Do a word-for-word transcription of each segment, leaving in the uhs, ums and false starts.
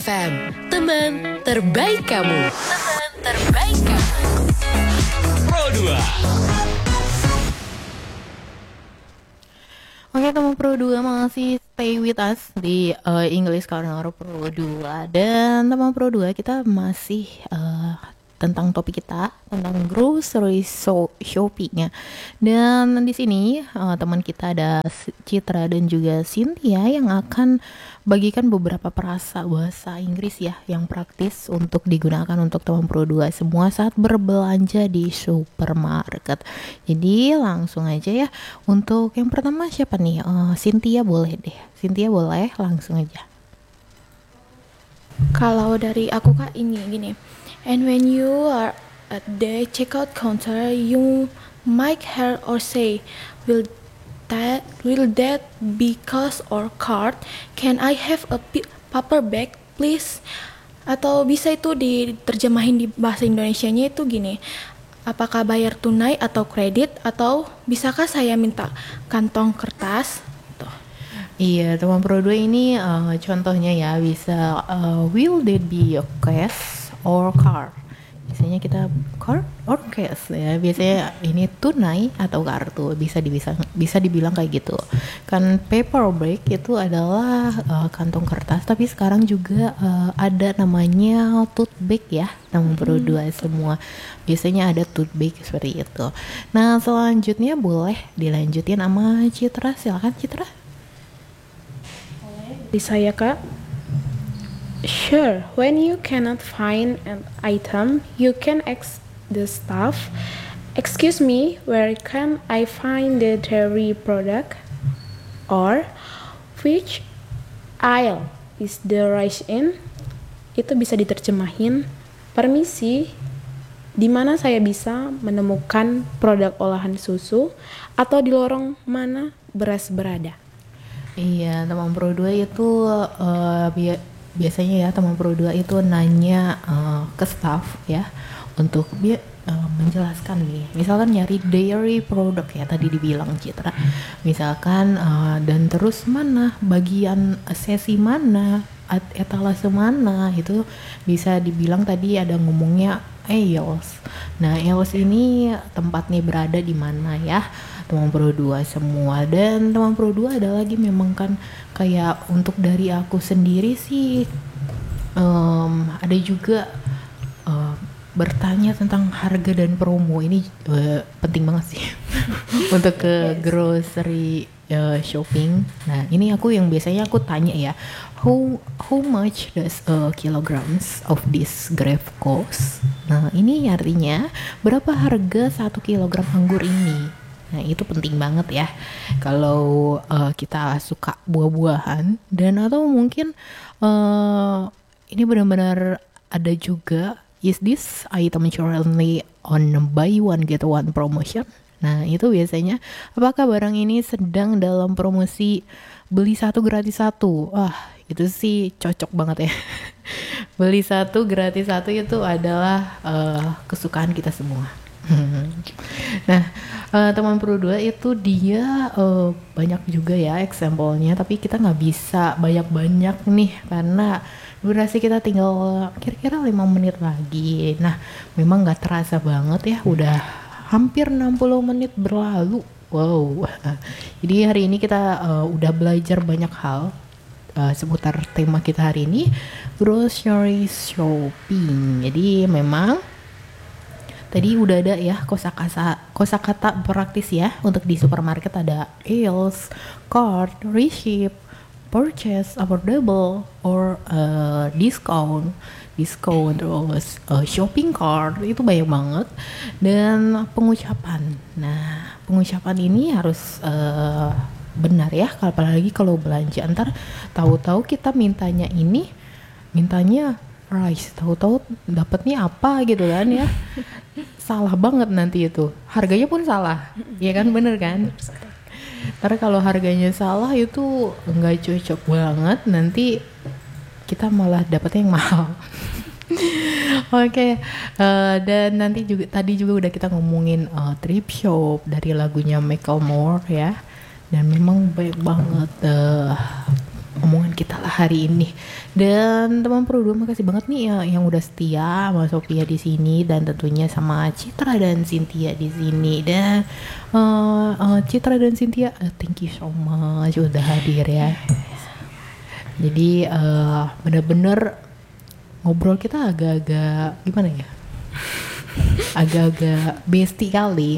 F M, teman terbaik kamu. Teman terbaik kamu. Pro dua. Oke, teman Pro dua masih stay with us di uh, English Corner Pro dua. Dan teman Pro dua kita masih uh, tentang topik kita tentang grocery so- shopping-nya. Dan di sini uh, teman kita ada Citra dan juga Cynthia yang akan bagikan beberapa perasa bahasa Inggris ya yang praktis untuk digunakan untuk teman Pro dua semua saat berbelanja di supermarket. Jadi langsung aja ya. Untuk yang pertama siapa nih? Uh, Cynthia boleh deh. Cynthia boleh langsung aja. Kalau dari aku kak ini gini. And when you are at the checkout counter, you might hear or say, will that will that be cash or card? Can I have a p- paper bag, please? Atau bisa itu diterjemahin di bahasa Indonesianya itu gini. Apakah bayar tunai atau kredit? Atau bisakah saya minta kantong kertas? Tuh. Iya, teman Pro dua ini uh, contohnya ya bisa uh, will there be a cash or card? Biasanya kita card or cash ya. Biasanya ini tunai atau kartu, bisa bisa bisa dibilang kayak gitu. Kan paper bag itu adalah uh, kantong kertas, tapi sekarang juga uh, ada namanya tote bag ya, teman Pro dua semua. Biasanya ada tote bag seperti itu. Nah, selanjutnya boleh dilanjutin sama Citra. Silakan Citra. Di saya kak. Sure, when you cannot find an item, you can ask the staff, excuse me, where can I find the dairy product? Or, which aisle is the rice in? Itu bisa diterjemahin, permisi, di mana saya bisa menemukan produk olahan susu, atau di lorong mana beras berada? Iya, teman Pro dua itu uh, bi- biasanya ya teman Pro dua itu nanya uh, ke staff ya untuk bi- uh, menjelaskan nih. Misalkan nyari dairy product ya tadi dibilang Citra. Misalkan uh, dan terus mana bagian sesi mana at- etalase mana itu bisa dibilang tadi ada ngomongnya aisles. Nah, aisles ini tempatnya berada di mana ya? Teman Pro dua semua. Dan teman Pro dua ada lagi memang kan kayak untuk dari aku sendiri sih um, ada juga uh, bertanya tentang harga dan promo ini uh, penting banget sih untuk ke grocery uh, shopping. Nah, ini aku yang biasanya aku tanya ya, how how much does a kilograms of this grape cost? Nah, ini artinya berapa harga satu kilogram anggur ini? Nah, itu penting banget ya kalau uh, kita suka buah-buahan dan atau mungkin uh, ini benar-benar ada juga, is this item currently on buy one get one promotion? Nah, itu biasanya apakah barang ini sedang dalam promosi beli satu gratis satu? Wah, itu sih cocok banget ya. Beli satu gratis satu itu adalah uh, kesukaan kita semua. Nah, uh, teman Pro dua itu dia uh, banyak juga ya example-nya, tapi kita nggak bisa banyak-banyak nih karena durasi kita tinggal kira-kira lima menit lagi. Nah, memang nggak terasa banget ya, udah hampir enam puluh menit berlalu. Wow. Jadi hari ini kita uh, udah belajar banyak hal uh, seputar tema kita hari ini, grocery shopping. Jadi memang tadi udah ada ya kosakata kosakata praktis ya untuk di supermarket, ada aisles, cart, receipt, purchase, affordable, or uh, discount, discount terus uh, shopping cart, itu banyak banget. Dan pengucapan. Nah, pengucapan ini harus uh, benar ya, apalagi kalau belanja. Ntar tahu-tahu kita mintanya ini, mintanya rice, tahu-tahu dapatnya apa gitu kan ya. Salah banget nanti itu, harganya pun salah, ya kan, bener kan? Karena kalau harganya salah itu nggak cocok banget, nanti kita malah dapetnya yang mahal. Oke, okay. uh, dan nanti juga tadi juga udah kita ngomongin uh, thrift shop dari lagunya Macklemore ya, dan memang banyak banget uh, omongan kita lah hari ini. Dan teman Pro dua makasih banget nih ya, yang udah setia sama Sophia di sini dan tentunya sama Citra dan Cynthia di sini. Dan uh, uh, Citra dan Cynthia, uh, thank you so much udah hadir ya. Jadi uh, bener-bener ngobrol kita agak-agak gimana ya? Agak-agak bestie kali.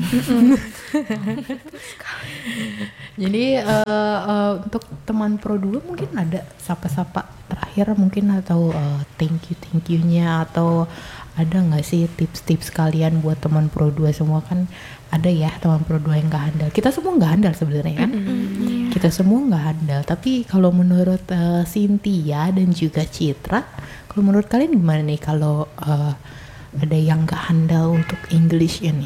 Jadi uh, uh, untuk teman Pro dua mungkin ada sapa-sapa terakhir mungkin atau uh, thank you thank you-nya, atau ada nggak sih tips-tips kalian buat teman Pro dua semua? Kan ada ya teman Pro dua yang nggak handal. Kita semua nggak handal sebenarnya kan? Mm-hmm. Kita semua nggak handal. Tapi kalau menurut uh, Cynthia dan juga Citra, kalau menurut kalian gimana nih kalau uh, ada yang nggak handal untuk English ini?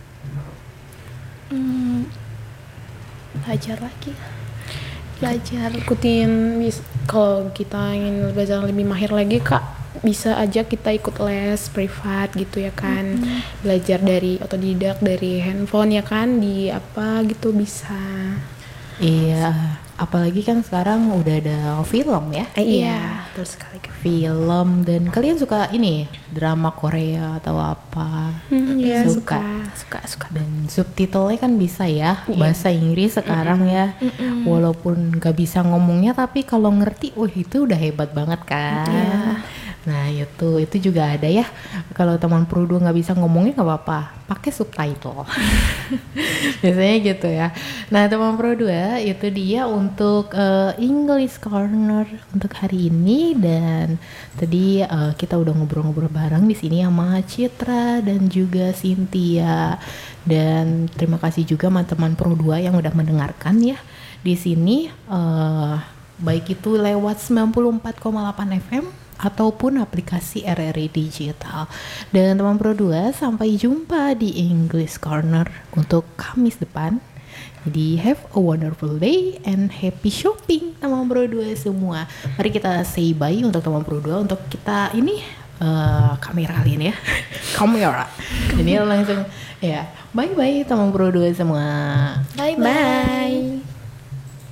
Hmm, belajar lagi. Belajar ikutin bis- kalau kita ingin belajar lebih mahir lagi Kak, bisa aja kita ikut les privat gitu ya kan. Mm-hmm. Belajar dari otodidak dari handphone ya kan, di apa gitu bisa. Iya, apalagi kan sekarang udah ada film ya. Eh, iya, betul sekali. Film, dan kalian suka ini drama Korea atau apa? Hmm, iya, suka. suka, suka. Dan subtitlenya kan bisa ya, yeah. Bahasa Inggris sekarang mm-mm. ya. Mm-mm. Walaupun gak bisa ngomongnya, tapi kalau ngerti, wah itu udah hebat banget kan. Yeah. Nah itu itu juga ada ya. Kalau teman Pro dua nggak bisa ngomongnya nggak apa-apa, pakai subtitle. Biasanya gitu ya. Nah teman Pro dua itu dia untuk uh, English Corner untuk hari ini. Dan tadi uh, kita udah ngobrol-ngobrol bareng di sini sama Citra dan juga Cynthia. Dan terima kasih juga sama teman Pro dua yang udah mendengarkan ya di sini. Uh, baik itu lewat sembilan puluh empat koma delapan F M ataupun aplikasi R R I Digital. Dan teman Pro dua, sampai jumpa di English Corner untuk Kamis depan. Jadi have a wonderful day and happy shopping teman Pro dua semua. Mari kita say bye untuk teman Pro dua, untuk kita ini uh, kamera kali ini ya. Kamera. Jadi langsung ya, bye bye teman Pro dua semua. Bye bye.